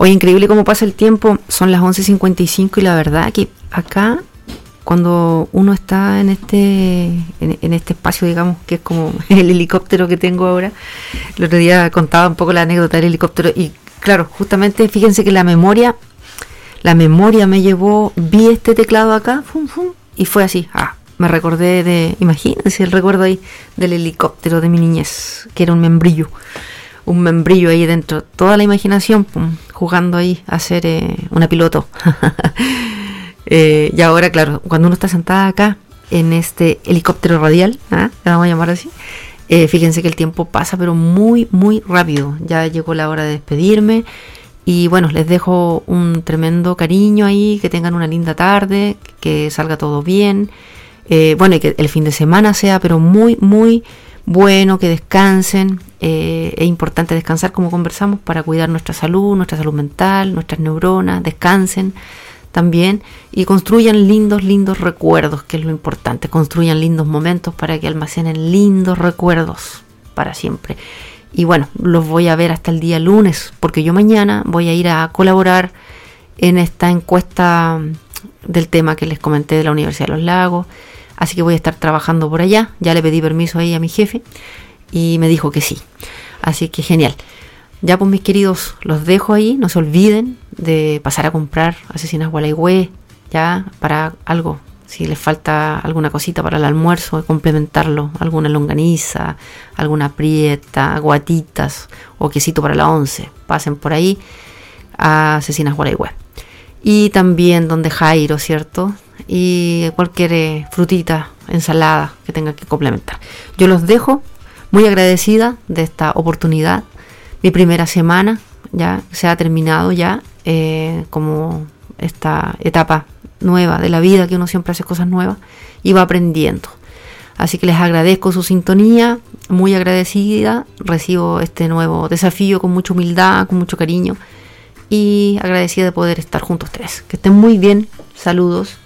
Oye, increíble cómo pasa el tiempo. Son las 11:55 y la verdad que acá, cuando uno está en este espacio, digamos, que es como el helicóptero que tengo ahora. El otro día contaba un poco la anécdota del helicóptero y claro, justamente fíjense que la memoria me llevó, vi este teclado acá, fum, fum, y fue así. Me recordé imagínense el recuerdo ahí del helicóptero de mi niñez, que era un membrillo ahí dentro, toda la imaginación, pum, jugando ahí a ser una piloto. Y ahora, claro, cuando uno está sentada acá en este helicóptero radial, le vamos a llamar así, fíjense que el tiempo pasa pero muy, muy rápido. Ya llegó la hora de despedirme y bueno, les dejo un tremendo cariño ahí, que tengan una linda tarde, que salga todo bien, bueno, y que el fin de semana sea pero muy, muy bueno, que descansen. Es importante descansar, como conversamos, para cuidar nuestra salud mental, nuestras neuronas. Descansen también y construyan lindos recuerdos, que es lo importante. Construyan lindos momentos para que almacenen lindos recuerdos para siempre. Y bueno, los voy a ver hasta el día lunes, porque yo mañana voy a ir a colaborar en esta encuesta del tema que les comenté de la Universidad de los Lagos. Así que voy a estar trabajando por allá. Ya le pedí permiso ahí a mi jefe y me dijo que sí. Así que genial. Ya pues, mis queridos, los dejo ahí. No se olviden de pasar a comprar Asesinas Gualeguay, ya, para algo. Si les falta alguna cosita para el almuerzo, complementarlo. Alguna longaniza, alguna prieta, guatitas o quesito para la 11. Pasen por ahí a Asesinas Gualeguay. Y también donde Jairo, ¿cierto? Y cualquier frutita, ensalada que tenga que complementar. Yo los dejo muy agradecida de esta oportunidad. Mi primera semana ya se ha terminado ya, como esta etapa nueva de la vida, que uno siempre hace cosas nuevas y va aprendiendo. Así que les agradezco su sintonía, muy agradecida. Recibo este nuevo desafío con mucha humildad, con mucho cariño y agradecida de poder estar junto a ustedes. Que estén muy bien. Saludos.